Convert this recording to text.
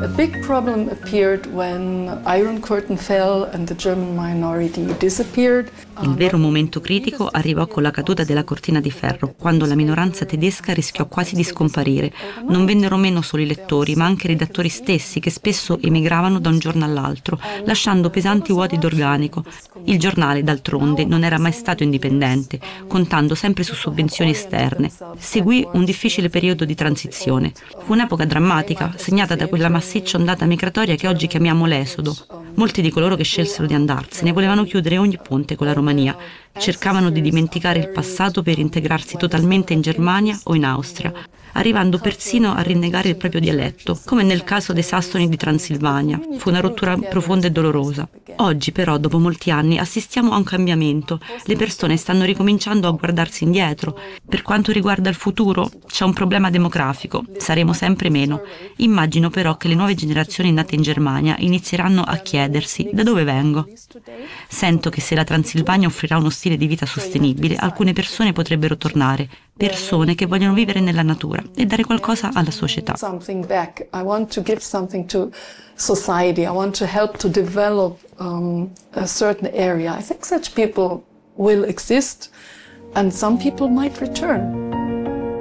A big problem appeared when Iron Curtain fell and the German minority disappeared. Il vero momento critico arrivò con la caduta della cortina di ferro, quando la minoranza tedesca rischiò quasi di scomparire. Non vennero meno solo i lettori, ma anche i redattori stessi, che spesso emigravano da un giorno all'altro, lasciando pesanti vuoti d'organico. Il giornale, d'altronde, non era mai stato indipendente, contando sempre su sovvenzioni esterne. Seguì un difficile periodo di transizione. Fu un'epoca drammatica, segnata da quella massiccia ondata migratoria che oggi chiamiamo l'esodo. Molti di coloro che scelsero di andarsene volevano chiudere ogni ponte con la Romania, cercavano di dimenticare il passato per integrarsi totalmente in Germania o in Austria, arrivando persino a rinnegare il proprio dialetto, come nel caso dei Sassoni di Transilvania. Fu una rottura profonda e dolorosa. Oggi però, dopo molti anni, assistiamo a un cambiamento. Le persone stanno ricominciando a guardarsi indietro. Per quanto riguarda il futuro, c'è un problema demografico. Saremo sempre meno. Immagino però che le nuove generazioni nate in Germania inizieranno a chiedersi: da dove vengo? Sento che se la Transilvania offrirà uno stile di vita sostenibile, alcune persone potrebbero tornare, persone che vogliono vivere nella natura e dare qualcosa alla società. I want to give something to society. I want to help to develop a certain area. I think such people will exist and some people might return.